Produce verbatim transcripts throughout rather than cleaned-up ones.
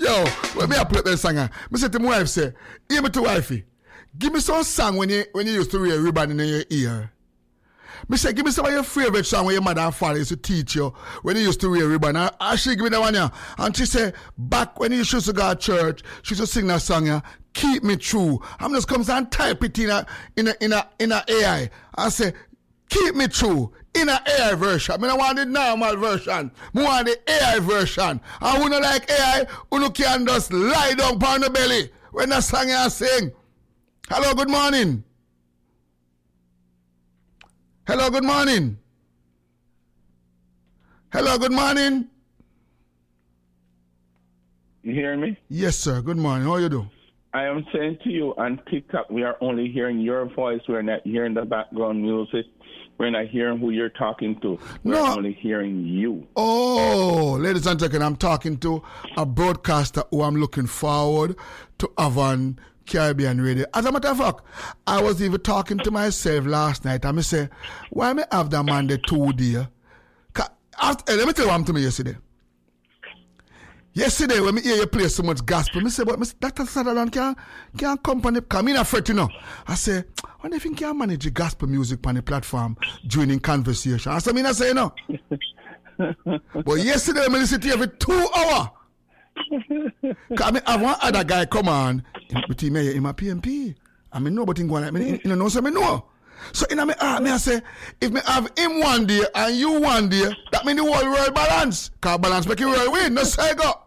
Yo, when me I play that song, I say to my wife, say, hear me to wifey, give me some song when you when you used to wear a ribbon in your ear. Me say, give me some of your favorite song when your mother and father used to teach you when you used to wear a ribbon. And, and she give me that one, yeah. And she say, back when you used to go to church, she used to sing that song, yeah. Keep me true. I'm just come and type it in a in a in a in a A I. I say, keep me true in a A I version. I mean, I want the normal version. I want the A I version. And who not like A I, who can just lie down on the belly when that song you sing. Hello, good morning. Hello, good morning. Hello, good morning. You hearing me? Yes, sir. Good morning. How you do? I am saying to you, on TikTok, we are only hearing your voice. We're not hearing the background music. We're not hearing who you're talking to. We're no. only hearing you. Oh, ladies and gentlemen, I'm talking to a broadcaster who I'm looking forward to have on Caribbean Radio. As a matter of fact, I was even talking to myself last night and I say, why me have that man the two day? After, let me tell you what happened to me yesterday. Yesterday, when me hear you play so much gospel, I say, but Doctor Sutherland can't, can't come on the, come in a fret, you know. I say, what do you think you can manage the gospel music on the platform during conversation? I say, I say, no. But yesterday, I listen to you every two hours. Because I have one other guy come on, but he may in my P M P. I mean, nobody going like me, you know, so I know. So in my heart, I say, if me have him one day and you one day, that means the whole world balance. Because balance make you world win, no say go.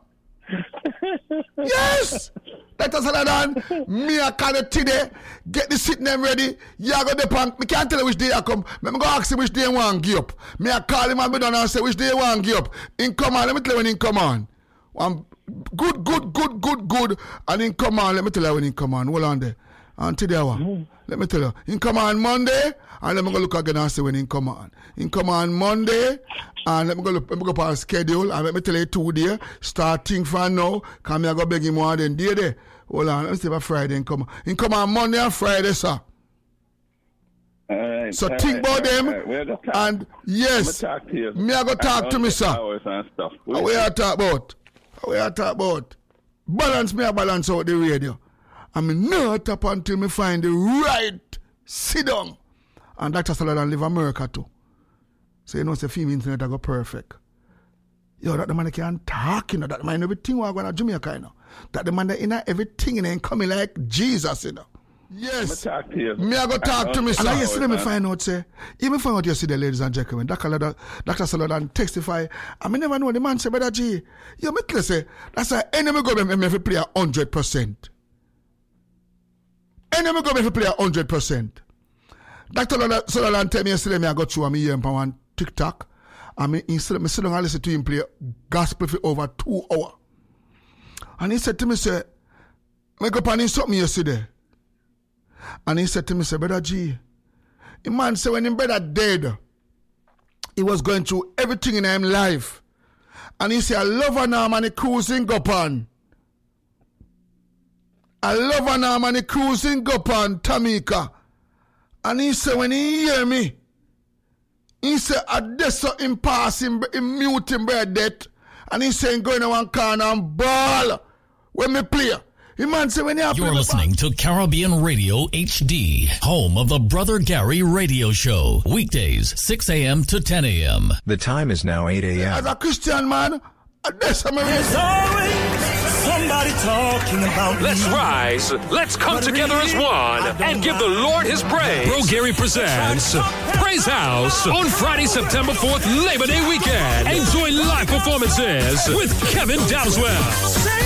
Yes! That is all done. Me I call it today, get the sitting them ready. You go the punk. Me can't tell you which day I come. Me go ask him which day I want to give up. Me I call him and me done and say which day I want to give up. In come on, let me tell you when in come on. One good, good, good, good, good. And in come on, let me tell you when in come on. Hold on there. And today I want. Mm. Let me tell you. In come on Monday. And let me go look again and say when in come on. In come on Monday. And let me go look, let me go on schedule. And let me tell you two days. Starting from now. Come here, go beg him more than day there. Hold on. Let me see if Friday in come on. In come on Monday and Friday, sir. All right, so all think right, about them. Right. And yes. I'm talk to you. Me I go talk to me, sir. And stuff. What we are talk about? What we are talk about? Balance me, I balance out the radio. I mean, not up until me find the right sit down. And Doctor Sutherland live America too. So you know, say female internet I go perfect. Yo, that the man can talk, you know, that the man everything we're going to Jamaica, you know. That the man that in everything and ain't coming like Jesus, you know. Yes. I'm talk to you. Me I go talk I to me, sir. And yesterday me find out, say, even find out yesterday, ladies and gentlemen, Doctor Doctor Sutherland testify. I mean, never know the man say, Brother G, yo, me tell you, say, that's why enemy go me if play a hundred percent. Enemy go me if play a hundred percent. Doctor Sutherland tell me yesterday, me I got through and me hear him on TikTok. I mean, instead of me sit down and listen to him play gospel for over two hours. And he said to me, say, me go pan in something yesterday. And he said to me, say, Brother G, the man said when his brother dead, he was going through everything in his life. And he said, I love her now, man, he cruising go pan. I love her now, man, he cruising go pan, Tamika. And he said, when he hear me, he said, I just saw him pass him, him mute him by death. And he said, go in one corner and ball when me play. The man said, when you You're listening to Caribbean Radio H D, home of the Brother Gary Radio Show. Weekdays, six a.m. to ten a.m. The time is now eight a.m. As a Christian man, There's always somebody talking about me. Let's rise. Let's come but together really, as one and give the Lord his praise. Bro Gary presents Praise House on Friday, September fourth, Labor Day weekend. Enjoy live performances with Kevin Dowswell.